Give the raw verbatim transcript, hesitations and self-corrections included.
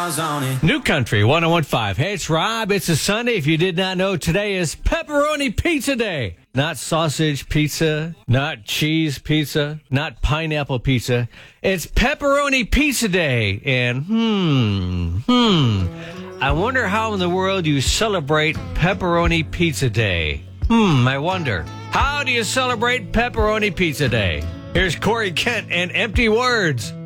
miles on it. New Country one oh one point five. Hey, it's Rob. It's a Sunday. If you did not know, today is Pepperoni Pizza Day. Not sausage pizza, not cheese pizza, not pineapple pizza. It's Pepperoni Pizza Day. And, hmm, hmm. I wonder how in the world you celebrate Pepperoni Pizza Day. Hmm, I wonder. How do you celebrate Pepperoni Pizza Day? Here's Corey Kent and Empty Words.